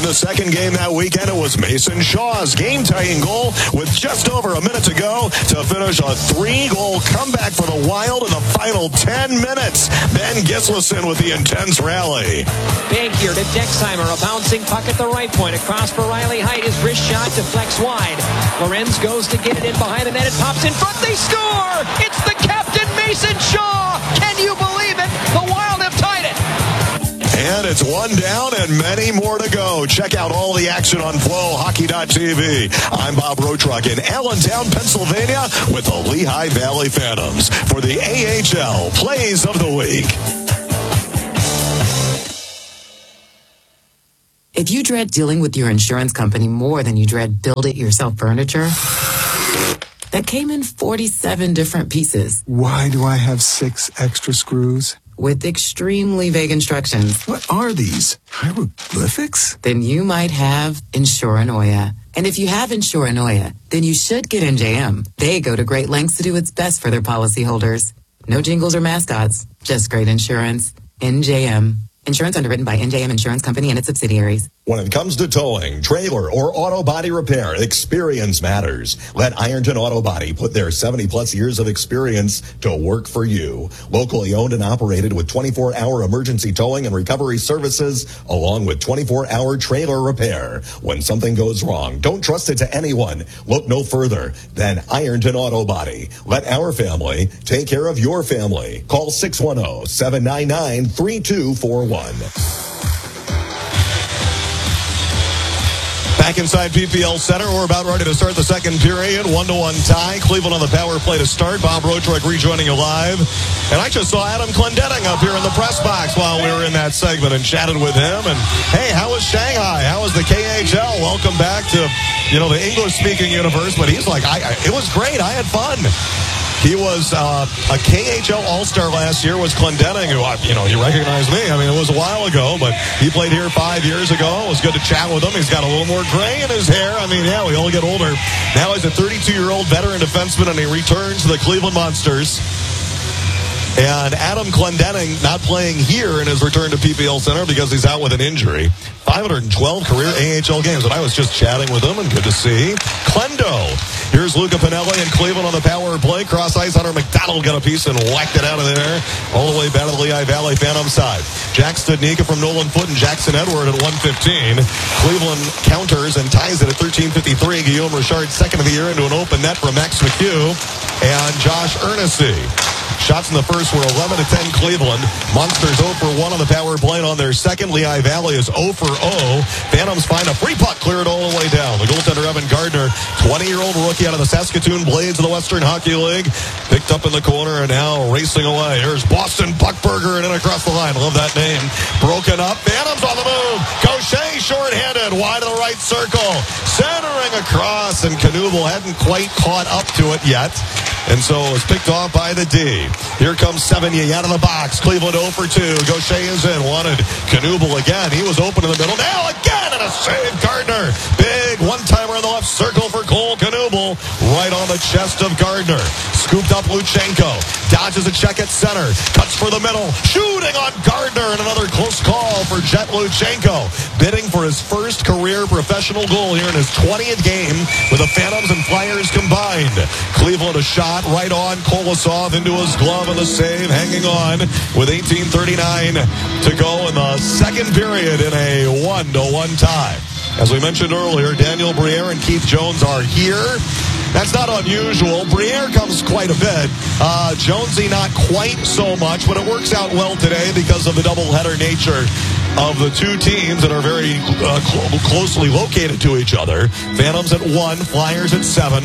In the second game that weekend, it was Mason Shaw's game-tying goal with just over a minute to go to finish a 3-goal comeback for the Wild in the final 10 minutes. Ben Gislason with the intense rally. Big here to Dexheimer, a bouncing puck at the right point. Across for Riley Heidt, his wrist shot deflects wide. Lorenz goes to get it in behind the net. It pops in front. They score! It's the captain, Mason Shaw! Can you believe it? The Wild have tied it! And it's one down and many more to go. Check out all the action on FlowHockey.tv. I'm Bob Rotrock in Allentown, Pennsylvania with the Lehigh Valley Phantoms for the AHL Plays of the Week. If you dread dealing with your insurance company more than you dread build-it-yourself furniture that came in 47 different pieces. Why do I have 6 extra screws? With extremely vague instructions. What are these? Hieroglyphics? Then you might have Insuranoia. And if you have Insuranoia, then you should get NJM. They go to great lengths to do what's best for their policyholders. No jingles or mascots, just great insurance. NJM. Insurance underwritten by NJM Insurance Company and its subsidiaries. When it comes to towing, trailer, or auto body repair, experience matters. Let Ironton Auto Body put their 70-plus years of experience to work for you. Locally owned and operated with 24-hour emergency towing and recovery services, along with 24-hour trailer repair. When something goes wrong, don't trust it to anyone. Look no further than Ironton Auto Body. Let our family take care of your family. Call 610-799-3241. Back inside PPL Center, we're about ready to start the second period. 1-1 tie. Cleveland on the power play to start. Bob Rotrock rejoining you live. And I just saw Adam Clendenning up here in the press box while we were in that segment and chatted with him. And, hey, how was Shanghai? How was the KHL? Welcome back to, the English-speaking universe. But he's like, it was great. I had fun. He was a KHL All-Star last year, was Clendenning, who, you recognize me. I mean, it was a while ago, but he played here 5 years ago. It was good to chat with him. He's got a little more gray in his hair. I mean, yeah, we all get older. Now he's a 32-year-old veteran defenseman, and he returns to the Cleveland Monsters. And Adam Clendenning not playing here in his return to PPL Center because he's out with an injury. 512 career AHL games, and I was just chatting with him, and good to see. Clendo. Here's Luca Pinelli and Cleveland on the power play. Cross ice, Hunter McDonald got a piece and whacked it out of there. All the way back to the Lehigh Valley Phantom side. Jack Studnicka from Nolan Foot and Jackson Edward at 1:15. Cleveland counters and ties it at 13:53. Guillaume Richard, second of the year, into an open net for Max McHugh and Josh Earnesty. Shots in the first were 11-10 Cleveland. Monsters 0 for 1 on the power play on their second. Lehigh Valley is 0 for 0. Phantoms find a free puck cleared all the way down. The goaltender Evan Gardner, 20-year-old rookie out of the Saskatoon Blades of the Western Hockey League, picked up in the corner and now racing away. Here's Boston Buckberger and in across the line. Love that name. Broken up. Phantoms on the move. Gaucher short-handed wide of the right circle. Centering across, and Knuble hadn't quite caught up to it yet. And so it was picked off by the D. Here comes Sevigny out of the box. Cleveland 0 for 2. Gaucher is in. Wanted Knuble again. He was open in the middle. Now again, and a save. Gardner. Big one-timer in the left circle for Cole Knuble. Right on the chest of Gardner. Scooped up Luchenko. Dodges a check at center. Cuts for the middle. Shooting on Gardner. And another close call for Jet Luchenko. Bidding for his first career professional goal here in his 20th game with the Phantoms and Flyers combined. Cleveland a shot right on Kolosov into his glove, and the save hanging on with 18:39 to go in the second period in a 1-1 tie. As we mentioned earlier, Daniel Briere and Keith Jones are here. That's not unusual. Briere comes quite a bit. Jonesy not quite so much, but it works out well today because of the doubleheader nature of the two teams that are very closely located to each other. Phantoms at 1, Flyers at 7.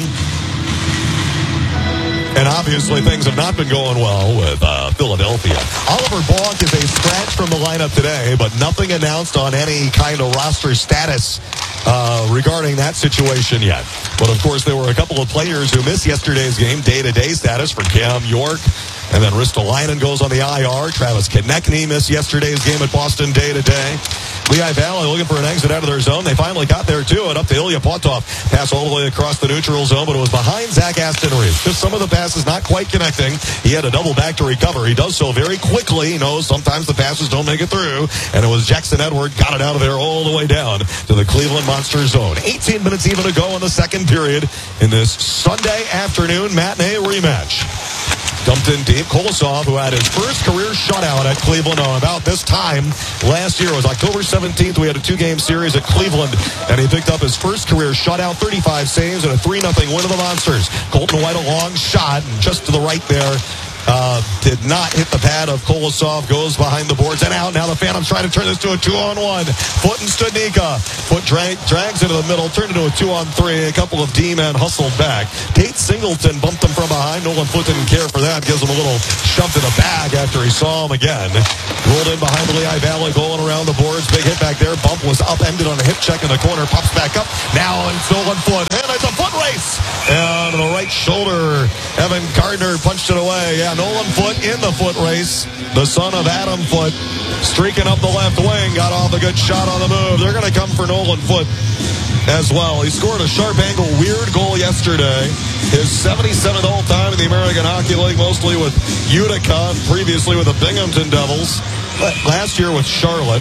And obviously things have not been going well with Philadelphia. Oliver Bonk is a scratch from the lineup today, but nothing announced on any kind of roster status regarding that situation yet. But of course, there were a couple of players who missed yesterday's game, day-to-day status for Cam York And then Ristolainen goes on the IR. Travis Konechny missed yesterday's game at Boston day-to-day. Lehigh Valley looking for an exit out of their zone. They finally got there, too, and up to Ilya Potov. Pass all the way across the neutral zone, but it was behind Zach Aston-Reese. Just some of the passes not quite connecting. He had to double back to recover. He does so very quickly. He knows sometimes the passes don't make it through, and it was Jackson Edward got it out of there all the way down to the Cleveland Monster zone. 18 minutes even to go in the second period in this Sunday afternoon matinee rematch. Dumped in deep. Kolosov, who had his first career shutout at Cleveland about this time last year. It was October 17th. We had a 2-game series at Cleveland, and he picked up his first career shutout, 35 saves, and a 3-0 win of the Monsters. Colton White, a long shot, and just to the right there. Did not hit the pad of Kolosov. Goes behind the boards and out. Now the Phantoms trying to turn this to a 2-on-1. Foot and Studnicka. Foot drags into the middle. Turned into a 2-on-3. A couple of D-men hustled back. Tate Singleton bumped him from behind. Nolan Foot didn't care for that. Gives him a little shove to the bag after he saw him again. Rolled in behind the Lehigh Valley. Going around the boards. Big hit back there. Bump was upended on a hip check in the corner. Pops back up. Now it's Nolan Foot. And it's a foot race. And to the right shoulder. Evan Gardner punched it away. Yeah, Nolan Foot in the foot race. The son of Adam Foot streaking up the left wing. Got off a good shot on the move. They're going to come for Nolan Foot as well. He scored a sharp angle, weird goal yesterday. His 77th all-time in the American Hockey League, mostly with Utica and previously with the Binghamton Devils. Last year with Charlotte.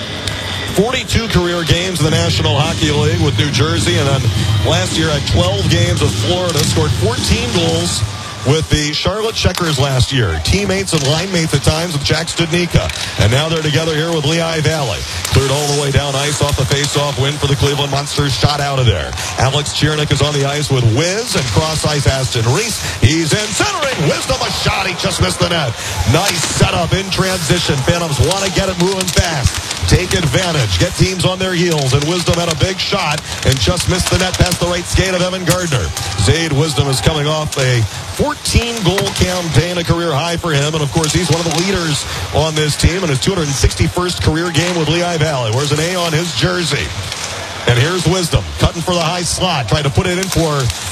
42 career games in the National Hockey League with New Jersey. And then last year at 12 games with Florida. Scored 14 goals with the Charlotte Checkers last year. Teammates and line mates at times with Jack Studnicka. And now they're together here with Lehigh Valley. Cleared all the way down ice off the face-off win for the Cleveland Monsters. Shot out of there. Alex Chiernik is on the ice with Wiz and cross-ice Aston-Reese. He's in centering. Wisdom a shot. He just missed the net. Nice setup in transition. Phantoms want to get it moving fast. Take advantage. Get teams on their heels. And Wisdom had a big shot and just missed the net past the right skate of Evan Gardner. Zaid Wisdom is coming off a 14-goal campaign, a career high for him. And, of course, he's one of the leaders on this team in his 261st career game with Lehigh Valley. Wears an A on his jersey. And here's Wisdom, cutting for the high slot, trying to put it in for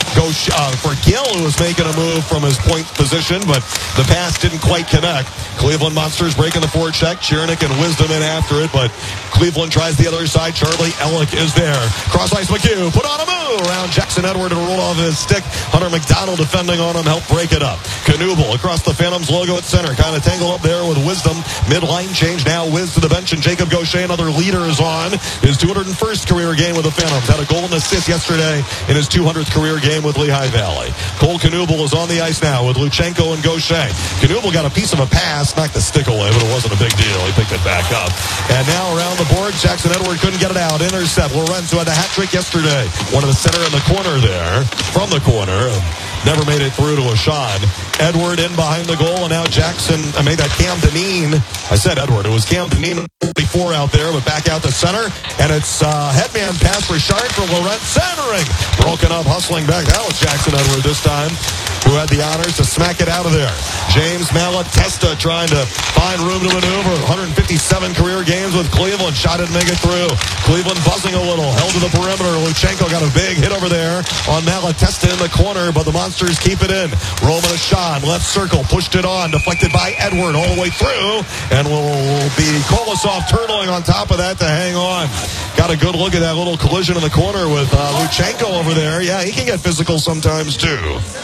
Gill, who was making a move from his point position, but the pass didn't quite connect. Cleveland Monsters breaking the forecheck. Chiernik and Wisdom in after it, but Cleveland tries the other side. Charlie Ellick is there. Cross-ice McHugh, put on a move around Jackson Edward and roll off his stick. Hunter McDonald defending on him, helped break it up. Knuble across the Phantoms logo at center, kind of tangled up there with Wisdom. Mid-line change now. Wiz to the bench, and Jacob Gaucher, another leader, is on his 201st career game with the Phantoms. Had a goal and assist yesterday in his 200th career game with Lehigh Valley. Cole Knuble is on the ice now with Luchenko and Gaucher. Knuble got a piece of a pass, knocked the stick away, but it wasn't a big deal. He picked it back up. And now around the board, Jackson Edward couldn't get it out. Intercept. Lorenzo had a hat trick yesterday. One of the center in the corner there, from the corner. Never made it through to a shot. Edward in behind the goal, and now Jackson made that Cam Dineen. I said Edward. It was Cam Dineen before out there, but back out to center. And it's headman pass for Richard for Laurent, centering. Broken up, hustling back. That was Jackson Edward this time, who had the honors to smack it out of there. James Malatesta trying to find room to maneuver. 157 career games with Cleveland. Shot didn't make it through. Cleveland buzzing a little. Held to the perimeter. Luchenko got a big hit over there on Malatesta in the corner, but the Monsters keep it in. Roman Ashon, left circle, pushed it on. Deflected by Edward all the way through. And will be Kolosov turtling on top of that to hang on. Got a good look at that little collision in the corner with Luchenko over there. Yeah, he can get physical sometimes too.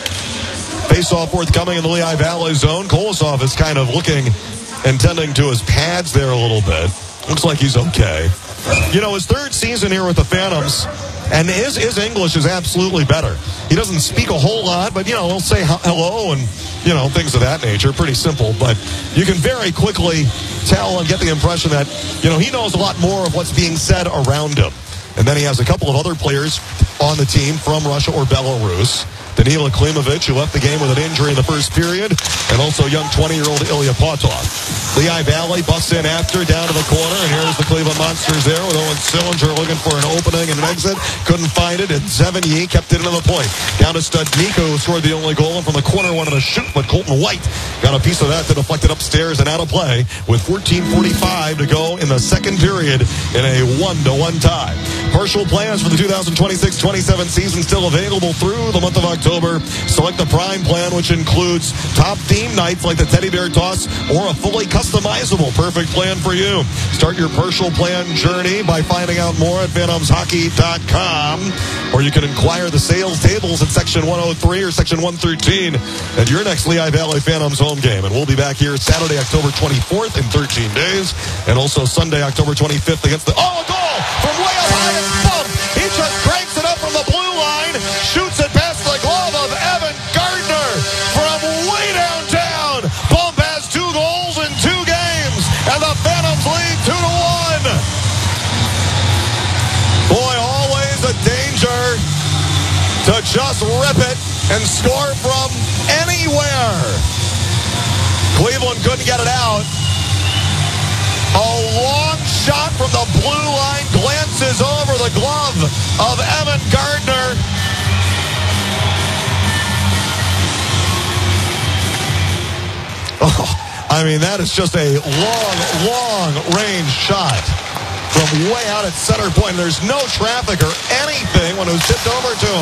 Face-off forthcoming in the Lehigh Valley zone. Kolosov is kind of looking and tending to his pads there a little bit. Looks like he's okay. You know, his third season here with the Phantoms, and his English is absolutely better. He doesn't speak a whole lot, but, you know, he'll say hello and, you know, things of that nature. Pretty simple, but you can very quickly tell and get the impression that, you know, he knows a lot more of what's being said around him. And then he has a couple of other players on the team from Russia or Belarus. Danila Klimovic, who left the game with an injury in the first period, and also young 20-year-old Ilya Potov. Lehigh Valley busts in after, down to the corner, and here's the Cleveland Monsters there with Owen Sillinger looking for an opening and an exit. Couldn't find it, and Zevigny kept it into the point. Down to Studnicka, who scored the only goal, and from the corner wanted to shoot, but Colton White got a piece of that to deflect it upstairs and out of play with 14:45 to go in the second period in a 1-1 tie. Partial plans for the 2026-27 season still available through the month of October. October. Select the Prime plan, which includes top theme nights like the Teddy Bear Toss or a fully customizable perfect plan for you. Start your partial plan journey by finding out more at phantomshockey.com, or you can inquire the sales tables at Section 103 or Section 113 at your next Lehigh Valley Phantoms home game. And we'll be back here Saturday, October 24th in 13 days, and also Sunday, October 25th against the... Oh, a goal from way up high and bump. He just cranks it up from the blue line, shoots it past the glove of Evan Gardner from way downtown. Bump has 2 goals in 2 games, and the Phantoms lead 2-1. Boy, always a danger to just rip it and score from anywhere. Cleveland couldn't get it out. A long shot from the blue line glances over the glove of Evan Gardner. Oh, I mean, that is just a long range shot from way out at center point. There's no traffic or anything when it was tipped over to him.